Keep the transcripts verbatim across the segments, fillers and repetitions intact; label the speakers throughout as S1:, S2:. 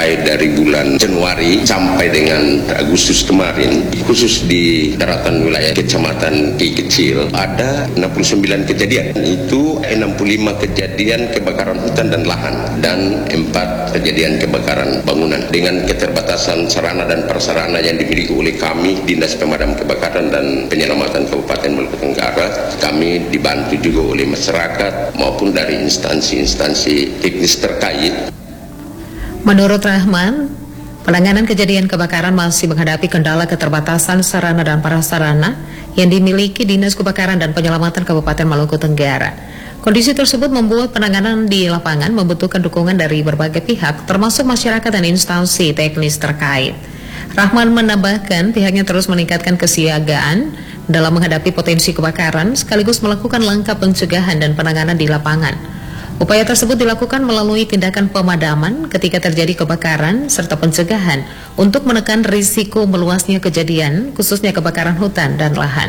S1: mulai dari bulan Januari sampai dengan Agustus kemarin, khusus di daratan wilayah Kecamatan Ki Kecil ada enam puluh sembilan kejadian. Itu enam puluh lima kejadian kebakaran hutan dan lahan dan empat kejadian kebakaran bangunan. Dengan keterbatasan sarana dan prasarana yang dimiliki oleh kami Dinas Pemadam Kebakaran dan Penyelamatan Kabupaten Maluku Tenggara, kami dibantu juga oleh masyarakat maupun dari instansi-instansi teknis terkait.
S2: Menurut Rahman, penanganan kejadian kebakaran masih menghadapi kendala keterbatasan sarana dan prasarana yang dimiliki Dinas Kebakaran dan Penyelamatan Kabupaten Maluku Tenggara. Kondisi tersebut membuat penanganan di lapangan membutuhkan dukungan dari berbagai pihak, termasuk masyarakat dan instansi teknis terkait. Rahman menambahkan pihaknya terus meningkatkan kesiagaan dalam menghadapi potensi kebakaran, sekaligus melakukan langkah pencegahan dan penanganan di lapangan. Upaya tersebut dilakukan melalui tindakan pemadaman ketika terjadi kebakaran serta pencegahan untuk menekan risiko meluasnya kejadian, khususnya kebakaran hutan dan lahan.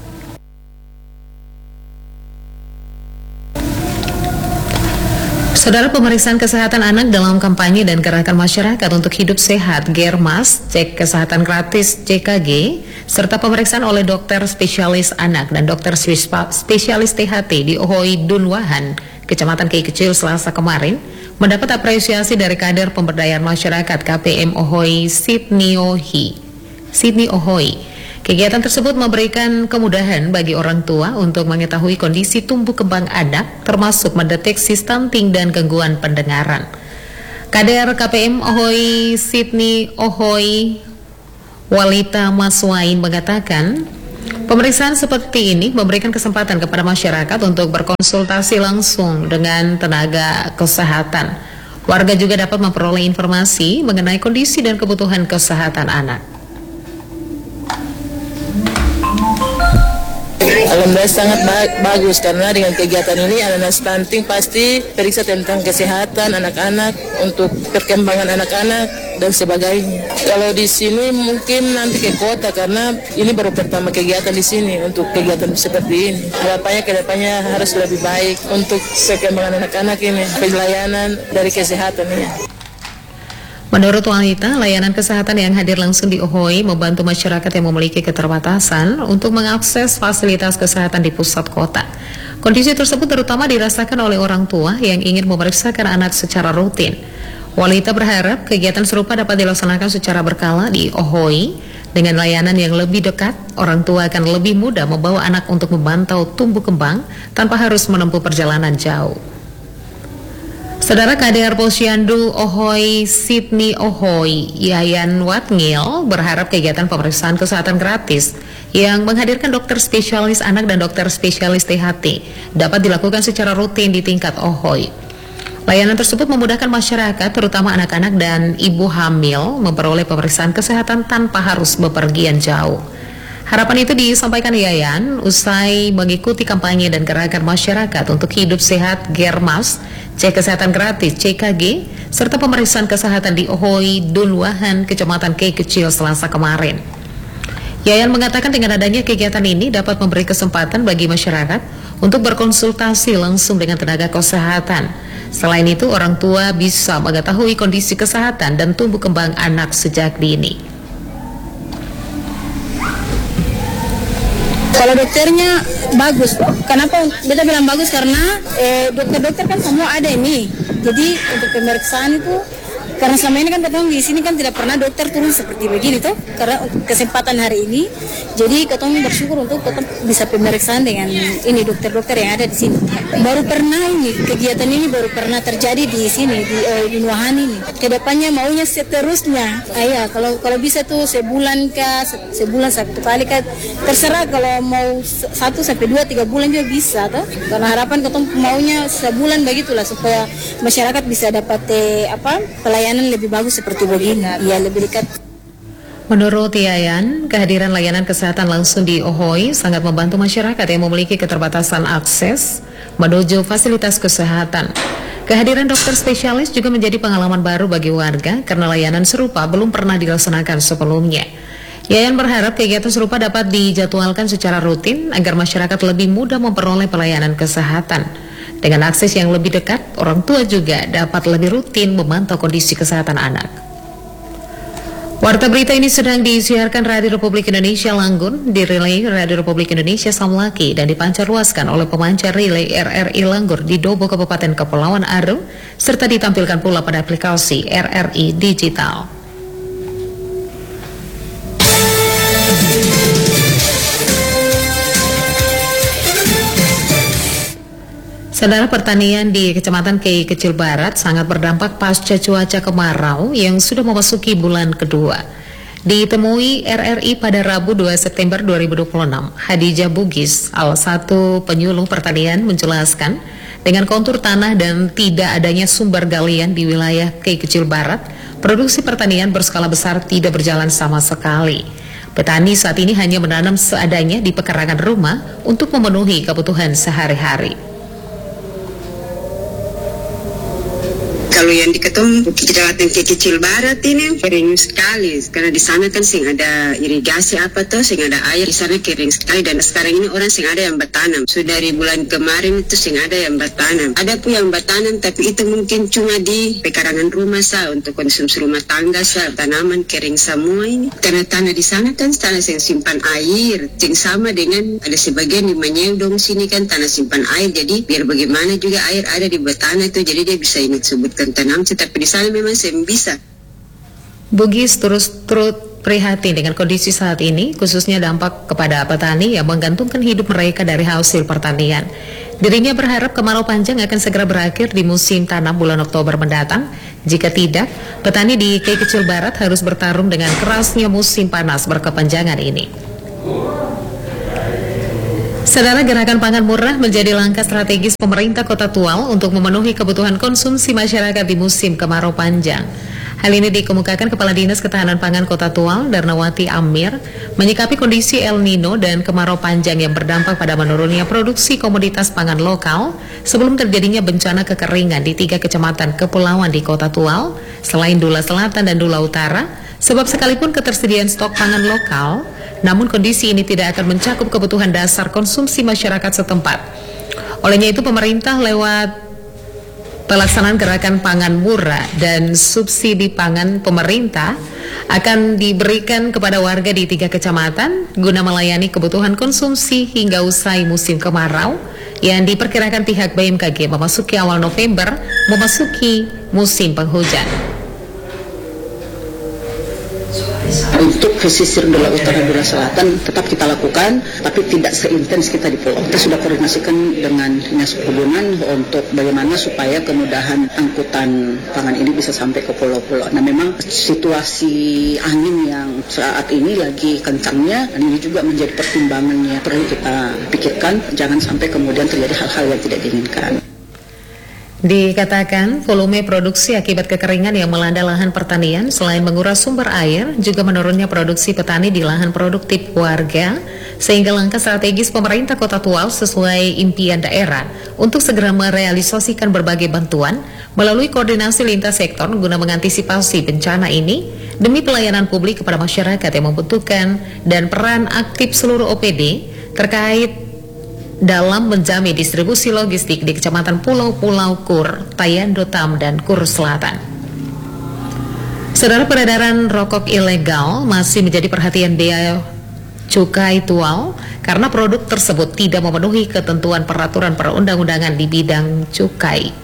S2: Saudara, pemeriksaan kesehatan anak dalam kampanye dan gerakan masyarakat untuk hidup sehat Germas, cek kesehatan gratis C K G, serta pemeriksaan oleh dokter spesialis anak dan dokter spesialis T H T di Ohoi Dunwahan, Kecamatan Ki Kecil Selasa kemarin, mendapat apresiasi dari kader pemberdayaan masyarakat K P M Ohoi Sydney Ohi. Sydney Ohoi. Kegiatan tersebut memberikan kemudahan bagi orang tua untuk mengetahui kondisi tumbuh kembang anak, termasuk mendeteksi stunting dan gangguan pendengaran. Kader K P M Ohoi Sydney Ohoi, Walita Maswain, mengatakan pemeriksaan seperti ini memberikan kesempatan kepada masyarakat untuk berkonsultasi langsung dengan tenaga kesehatan. Warga juga dapat memperoleh informasi mengenai kondisi dan kebutuhan kesehatan anak.
S3: Alhamdulillah sangat ba- bagus karena dengan kegiatan ini anak-anak stunting pasti periksa tentang kesehatan anak-anak, untuk perkembangan anak-anak dan sebagainya. Kalau di sini mungkin nanti ke kota karena ini baru pertama kegiatan di sini untuk kegiatan seperti ini. Harapannya kedepannya harus lebih baik untuk perkembangan anak-anak ini, pelayanan dari kesehatan ini.
S2: Menurut wanita, layanan kesehatan yang hadir langsung di Ohoi membantu masyarakat yang memiliki keterbatasan untuk mengakses fasilitas kesehatan di pusat kota. Kondisi tersebut terutama dirasakan oleh orang tua yang ingin memeriksakan anak secara rutin. Wanita berharap kegiatan serupa dapat dilaksanakan secara berkala di Ohoi. Dengan layanan yang lebih dekat, orang tua akan lebih mudah membawa anak untuk memantau tumbuh kembang tanpa harus menempuh perjalanan jauh. Saudara, Kader Posyandu Ohoi Sydney Ohoi, Yayan Watngil, berharap kegiatan pemeriksaan kesehatan gratis yang menghadirkan dokter spesialis anak dan dokter spesialis T H T dapat dilakukan secara rutin di tingkat Ohoi. Layanan tersebut memudahkan masyarakat, terutama anak-anak dan ibu hamil, memperoleh pemeriksaan kesehatan tanpa harus bepergian jauh. Harapan itu disampaikan Yayan usai mengikuti kampanye dan gerakan masyarakat untuk hidup sehat Germas, cek kesehatan gratis C K G, serta pemeriksaan kesehatan di Ohoi Dunwahan, Kecamatan Ki Kecil Selasa kemarin. Yayan mengatakan dengan adanya kegiatan ini dapat memberi kesempatan bagi masyarakat untuk berkonsultasi langsung dengan tenaga kesehatan. Selain itu, orang tua bisa mengetahui kondisi kesehatan dan tumbuh kembang anak sejak dini.
S4: Kalau dokternya bagus, kenapa kita bilang bagus karena eh, dokter-dokter kan semua ada ini. Jadi untuk pemeriksaan itu, karena selama ini kan ketemu di sini kan tidak pernah dokter turun seperti begini tuh, karena untuk kesempatan hari ini, jadi ketemu bersyukur untuk tetap bisa pemeriksaan dengan ini dokter-dokter yang ada di sini. Baru pernah ini kegiatan ini baru pernah terjadi di sini di eh, di Dunwahan ini. Kedepannya maunya seterusnya, ayah kalau kalau bisa tuh sebulan kah, sebulan satu kali kah, terserah kalau mau satu sampai dua tiga bulan juga bisa tuh. Karena harapan ketemu maunya sebulan begitulah supaya masyarakat bisa dapat eh, apa pelayanan lebih bagus seperti begini, ya lebih dekat.
S2: Menurut Yayan, kehadiran layanan kesehatan langsung di Ohoi sangat membantu masyarakat yang memiliki keterbatasan akses menuju fasilitas kesehatan. Kehadiran dokter spesialis juga menjadi pengalaman baru bagi warga karena layanan serupa belum pernah dilaksanakan sebelumnya. Yayan berharap kegiatan serupa dapat dijadwalkan secara rutin agar masyarakat lebih mudah memperoleh pelayanan kesehatan. Dengan akses yang lebih dekat, orang tua juga dapat lebih rutin memantau kondisi kesehatan anak. Warta berita ini sedang disiarkan Radio Republik Indonesia Langgun, direlay Radio Republik Indonesia Samlaki, dan dipancarluaskan oleh pemancar relay R R I Langgur di Dobo Kabupaten Kepulauan Aru, serta ditampilkan pula pada aplikasi R R I Digital. Saudara, pertanian di Kecamatan Kei Kecil Barat sangat berdampak pasca cuaca kemarau yang sudah memasuki bulan kedua. Ditemui R R I pada Rabu dua September dua ribu dua puluh enam, Hadijah Bugis, salah satu penyuluh pertanian, menjelaskan dengan kontur tanah dan tidak adanya sumber galian di wilayah Kei Kecil Barat, produksi pertanian berskala besar tidak berjalan sama sekali. Petani saat ini hanya menanam seadanya di pekarangan rumah untuk memenuhi kebutuhan sehari-hari.
S5: Kalau yang di Ketong, Kecamatan Kei Kecil Barat ini kering sekali, karena di sana kan sing ada irigasi apa tuh, sing ada air, di sana kering sekali, dan sekarang ini orang sing ada yang bertanam. Sudah dari bulan kemarin itu sing ada yang bertanam. Ada pun yang bertanam, tapi itu mungkin cuma di pekarangan rumah sah, untuk konsumsi rumah tangga sah, tanaman kering semua ini. Karena tanah di sana kan tanah yang simpan air, sing sama dengan ada sebagian di Manyeudong sini kan tanah simpan air, jadi biar bagaimana juga air ada di bertanah itu, jadi dia bisa ini sebutkan tanam, tetapi di sana memang saya bisa.
S2: Bugis terus turut prihatin dengan kondisi saat ini, khususnya dampak kepada petani yang menggantungkan hidup mereka dari hasil pertanian. Dirinya berharap kemarau panjang akan segera berakhir di musim tanam bulan Oktober mendatang. Jika tidak, petani di Kei Kecil Barat harus bertarung dengan kerasnya musim panas berkepanjangan ini. Saudara, gerakan pangan murah menjadi langkah strategis pemerintah Kota Tual untuk memenuhi kebutuhan konsumsi masyarakat di musim kemarau panjang. Hal ini dikemukakan Kepala Dinas Ketahanan Pangan Kota Tual, Darnawati Amir, menyikapi kondisi El Nino dan kemarau panjang yang berdampak pada menurunnya produksi komoditas pangan lokal sebelum terjadinya bencana kekeringan di tiga kecamatan kepulauan di Kota Tual, selain Dula Selatan dan Dula Utara, sebab sekalipun ketersediaan stok pangan lokal, namun kondisi ini tidak akan mencakup kebutuhan dasar konsumsi masyarakat setempat. Olehnya itu, pemerintah lewat pelaksanaan gerakan pangan murah dan subsidi pangan pemerintah akan diberikan kepada warga di tiga kecamatan guna melayani kebutuhan konsumsi hingga usai musim kemarau yang diperkirakan pihak B M K G memasuki awal November, memasuki musim penghujan.
S6: Untuk pesisir Dula Utara, Dula Selatan tetap kita lakukan, tapi tidak seintens kita di pulau. Kita sudah koordinasikan dengan Dinas Perhubungan untuk bagaimana supaya kemudahan angkutan pangan ini bisa sampai ke pulau-pulau. Nah, memang situasi angin yang saat ini lagi kencangnya, dan ini juga menjadi pertimbangannya perlu kita pikirkan, jangan sampai kemudian terjadi hal-hal yang tidak diinginkan.
S2: Dikatakan volume produksi akibat kekeringan yang melanda lahan pertanian selain menguras sumber air, juga menurunnya produksi petani di lahan produktif warga, sehingga langkah strategis pemerintah Kota Tual sesuai impian daerah untuk segera merealisasikan berbagai bantuan melalui koordinasi lintas sektor guna mengantisipasi bencana ini demi pelayanan publik kepada masyarakat yang membutuhkan dan peran aktif seluruh O P D terkait dalam menjamin distribusi logistik di Kecamatan Pulau-Pulau Kur, Tayando Tam, dan Kur Selatan. Saudara, peredaran rokok ilegal masih menjadi perhatian Bea Cukai Tual karena produk tersebut tidak memenuhi ketentuan peraturan perundang-undangan di bidang cukai.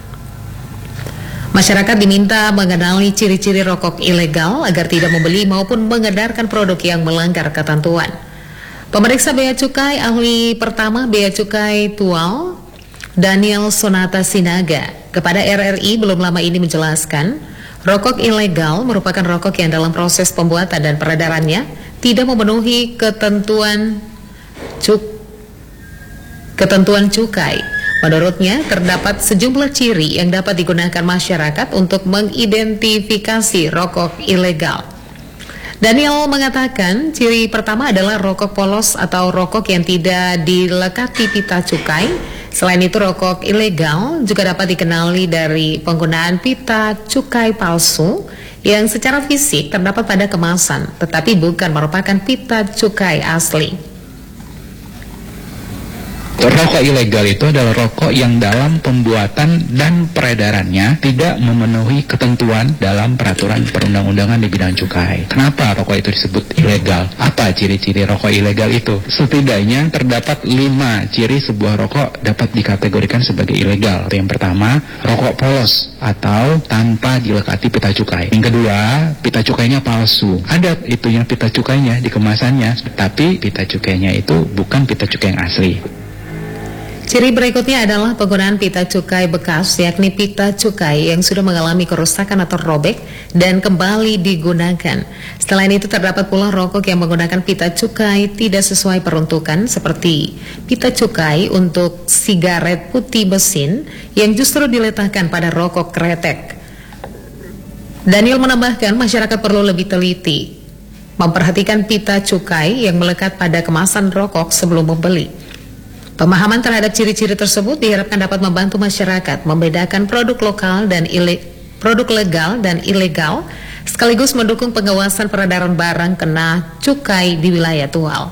S2: Masyarakat diminta mengenali ciri-ciri rokok ilegal agar tidak membeli maupun mengedarkan produk yang melanggar ketentuan. Pemeriksa Bea Cukai ahli pertama Bea Cukai Tual, Daniel Sonata Sinaga, kepada R R I belum lama ini menjelaskan, rokok ilegal merupakan rokok yang dalam proses pembuatan dan peredarannya tidak memenuhi ketentuan cuk ketentuan cukai. Menurutnya, terdapat sejumlah ciri yang dapat digunakan masyarakat untuk mengidentifikasi rokok ilegal. Daniel mengatakan ciri pertama adalah rokok polos atau rokok yang tidak dilekati pita cukai. Selain itu, rokok ilegal juga dapat dikenali dari penggunaan pita cukai palsu yang secara fisik terdapat pada kemasan, tetapi bukan merupakan pita cukai asli.
S7: Rokok ilegal itu adalah rokok yang dalam pembuatan dan peredarannya tidak memenuhi ketentuan dalam peraturan perundang-undangan di bidang cukai. Kenapa rokok itu disebut ilegal? Apa ciri-ciri rokok ilegal itu? Setidaknya terdapat lima ciri sebuah rokok dapat dikategorikan sebagai ilegal. Yang pertama, rokok polos atau tanpa dilekati pita cukai. Yang kedua, pita cukainya palsu. Ada itunya pita cukainya di kemasannya, tapi pita cukainya itu bukan pita cukai yang asli.
S2: Ciri berikutnya adalah penggunaan pita cukai bekas, yakni pita cukai yang sudah mengalami kerusakan atau robek dan kembali digunakan. Selain itu terdapat pula rokok yang menggunakan pita cukai tidak sesuai peruntukan, seperti pita cukai untuk sigaret putih mesin yang justru diletakkan pada rokok kretek. Daniel menambahkan masyarakat perlu lebih teliti memperhatikan pita cukai yang melekat pada kemasan rokok sebelum membeli. Pemahaman terhadap ciri-ciri tersebut diharapkan dapat membantu masyarakat membedakan produk lokal dan ile- produk legal dan ilegal, sekaligus mendukung pengawasan peredaran barang kena cukai di wilayah Tual.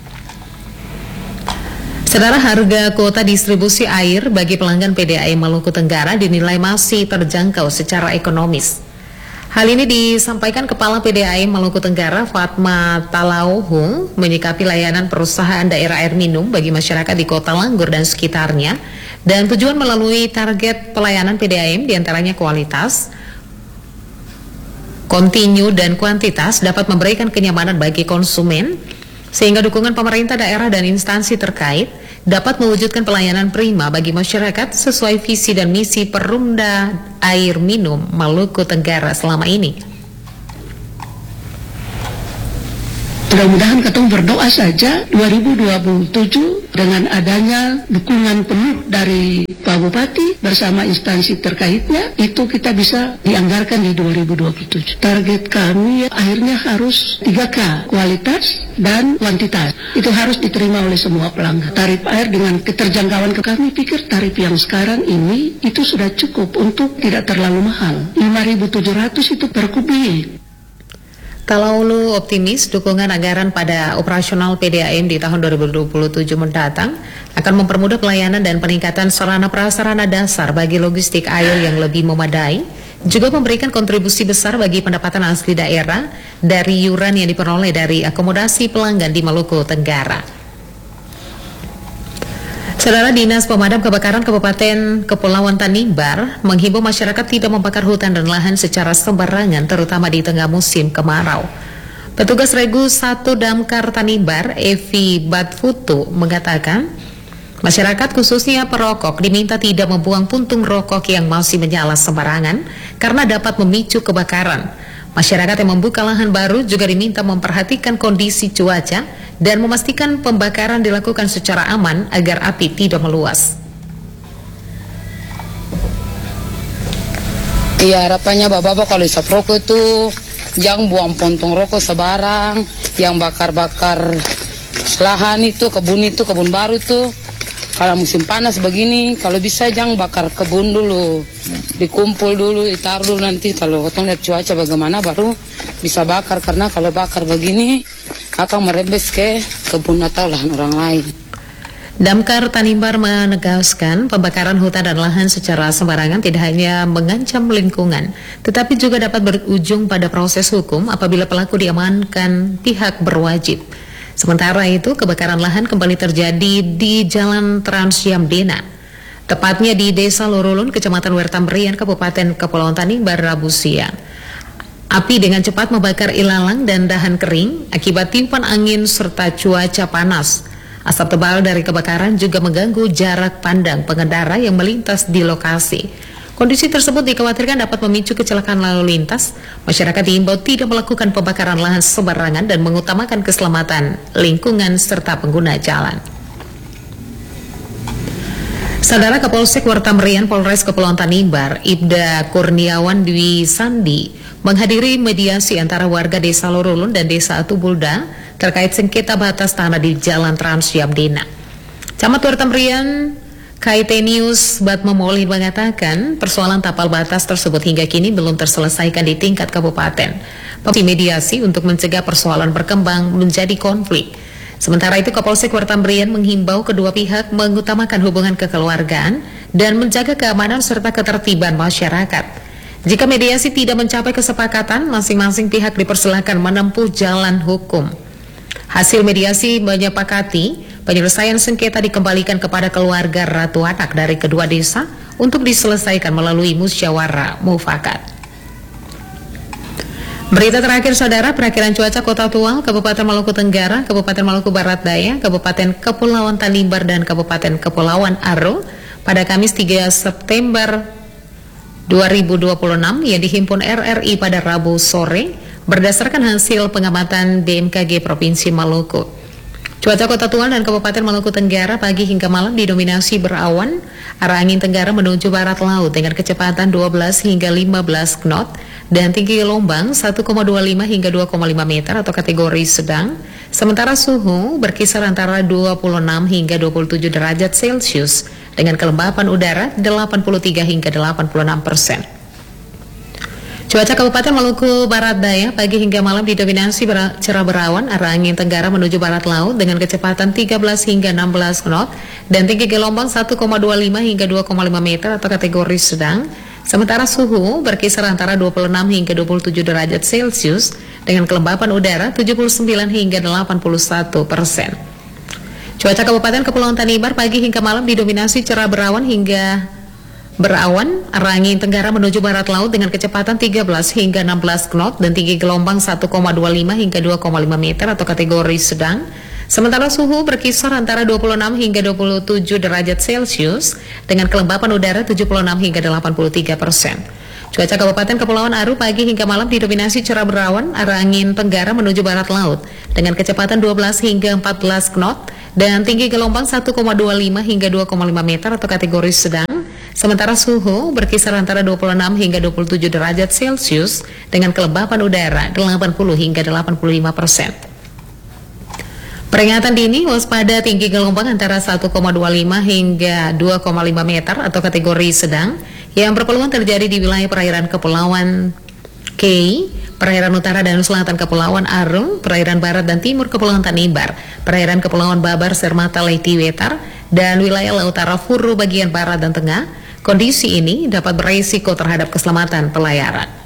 S2: Saudara, harga kuota distribusi air bagi pelanggan P D A M Maluku Tenggara dinilai masih terjangkau secara ekonomis. Hal ini disampaikan Kepala P D A M Maluku Tenggara Fatma Talauhung menyikapi layanan perusahaan daerah air minum bagi masyarakat di Kota Langgur dan sekitarnya, dan tujuan melalui target pelayanan P D A M diantaranya kualitas, kontinu dan kuantitas dapat memberikan kenyamanan bagi konsumen, sehingga dukungan pemerintah daerah dan instansi terkait dapat mewujudkan pelayanan prima bagi masyarakat sesuai visi dan misi Perumda Air Minum Maluku Tenggara selama ini.
S8: Mudah-mudahan ketemu berdoa saja dua ribu dua puluh tujuh dengan adanya dukungan penuh dari Pak Bupati bersama instansi terkaitnya, itu kita bisa dianggarkan di dua ribu dua puluh tujuh. Target kami akhirnya harus tiga K, kualitas dan kuantitas. Itu harus diterima oleh semua pelanggan. Tarif air dengan keterjangkauan, kami pikir tarif yang sekarang ini itu sudah cukup untuk tidak terlalu mahal. lima ribu tujuh ratus itu per kubik.
S2: Talaulu optimis dukungan anggaran pada operasional P D A M di tahun dua ribu dua puluh tujuh mendatang akan mempermudah pelayanan dan peningkatan sarana prasarana dasar bagi logistik air yang lebih memadai, juga memberikan kontribusi besar bagi pendapatan asli daerah dari iuran yang diperoleh dari akomodasi pelanggan di Maluku Tenggara. Saudara, Dinas Pemadam Kebakaran Kabupaten Kepulauan Tanimbar menghimbau masyarakat tidak membakar hutan dan lahan secara sembarangan, terutama di tengah musim kemarau. Petugas Regu satu Damkar Tanimbar, Evi Batfutu, mengatakan masyarakat khususnya perokok diminta tidak membuang puntung rokok yang masih menyala sembarangan karena dapat memicu kebakaran. Masyarakat yang membuka lahan baru juga diminta memperhatikan kondisi cuaca dan memastikan pembakaran dilakukan secara aman agar api tidak meluas.
S9: Iya, harapannya Bapak kalau isap rokok itu jangan buang puntung rokok sebarang, yang bakar-bakar lahan itu, kebun itu, kebun baru itu. Kalau musim panas begini, kalau bisa jangan bakar kebun dulu, dikumpul dulu, ditaruh dulu, nanti kalau ketemu lihat cuaca bagaimana baru bisa bakar, karena kalau bakar begini akan merembes ke kebun atau lahan orang lain.
S2: Damkar Tanimbar menegaskan pembakaran hutan dan lahan secara sembarangan tidak hanya mengancam lingkungan, tetapi juga dapat berujung pada proses hukum apabila pelaku diamankan pihak berwajib. Sementara itu, kebakaran lahan kembali terjadi di Jalan Trans Yamdena, tepatnya di Desa Lorulun, Kecamatan Wertambrian, Kabupaten Kepulauan Tanimbar, Rabu siang. Api dengan cepat membakar ilalang dan dahan kering akibat tiupan angin serta cuaca panas. Asap tebal dari kebakaran juga mengganggu jarak pandang pengendara yang melintas di lokasi. Kondisi tersebut dikhawatirkan dapat memicu kecelakaan lalu lintas. Masyarakat diimbau tidak melakukan pembakaran lahan sembarangan dan mengutamakan keselamatan lingkungan serta pengguna jalan. Saudara, Kapolsek Wertambrian Polres Kepulauan Tanimbar, Ibda Kurniawan Dwi Sandi, menghadiri mediasi antara warga Desa Lorulun dan Desa Atubulda terkait sengketa batas tanah di Jalan Trans Yamdena. Camat Wertambrian Kaitenius Batmamoli mengatakan persoalan tapal batas tersebut hingga kini belum terselesaikan di tingkat kabupaten. Mediasi untuk mencegah persoalan berkembang menjadi konflik. Sementara itu, Kapolsek Wertambrian menghimbau kedua pihak mengutamakan hubungan kekeluargaan dan menjaga keamanan serta ketertiban masyarakat. Jika mediasi tidak mencapai kesepakatan, masing-masing pihak dipersilakan menempuh jalan hukum. Hasil mediasi menyepakati penyelesaian sengketa dikembalikan kepada keluarga ratu anak dari kedua desa untuk diselesaikan melalui musyawarah mufakat. Berita terakhir, saudara, perakiraan cuaca Kota Tual, Kabupaten Maluku Tenggara, Kabupaten Maluku Barat Daya, Kabupaten Kepulauan Tanimbar, dan Kabupaten Kepulauan Aro pada Kamis tiga September dua ribu dua puluh enam yang dihimpun R R I pada Rabu sore berdasarkan hasil pengamatan B M K G Provinsi Maluku. Cuaca Kota Tual dan Kabupaten Maluku Tenggara pagi hingga malam didominasi berawan, arah angin tenggara menuju barat laut dengan kecepatan dua belas hingga lima belas knot dan tinggi gelombang satu koma dua lima hingga dua koma lima meter atau kategori sedang. Sementara suhu berkisar antara dua puluh enam hingga dua puluh tujuh derajat Celcius dengan kelembapan udara delapan puluh tiga hingga delapan puluh enam persen. Cuaca Kabupaten Maluku Barat Daya pagi hingga malam didominasi ber cerah berawan, arah angin tenggara menuju barat laut dengan kecepatan tiga belas hingga enam belas knot dan tinggi gelombang satu koma dua lima hingga dua koma lima meter atau kategori sedang. Sementara suhu berkisar antara dua puluh enam hingga dua puluh tujuh derajat Celcius dengan kelembapan udara tujuh puluh sembilan hingga delapan puluh satu persen. Cuaca Kabupaten Kepulauan Tanimbar pagi hingga malam didominasi cerah berawan hingga berawan, arah angin tenggara menuju barat laut dengan kecepatan tiga belas hingga enam belas knot dan tinggi gelombang satu koma dua lima hingga dua koma lima meter atau kategori sedang. Sementara suhu berkisar antara dua puluh enam hingga dua puluh tujuh derajat Celcius dengan kelembapan udara tujuh puluh enam hingga delapan puluh tiga persen. Cuaca Kabupaten Kepulauan Aro pagi hingga malam didominasi cerah berawan, arah angin tenggara menuju barat laut dengan kecepatan dua belas hingga empat belas knot dan tinggi gelombang satu koma dua lima hingga dua koma lima meter atau kategori sedang. Sementara suhu berkisar antara dua puluh enam hingga dua puluh tujuh derajat Celcius dengan kelembapan udara delapan puluh hingga delapan puluh lima persen. Peringatan dini waspada tinggi gelombang antara satu koma dua lima hingga dua koma lima meter atau kategori sedang yang berpeluang terjadi di wilayah perairan Kepulauan Kei, perairan utara dan selatan Kepulauan Aro, perairan barat dan timur Kepulauan Tanimbar, perairan Kepulauan Babar, Sermata, Leyte Wetar, dan wilayah laut utara Furu bagian barat dan tengah. Kondisi ini dapat beresiko terhadap keselamatan pelayaran.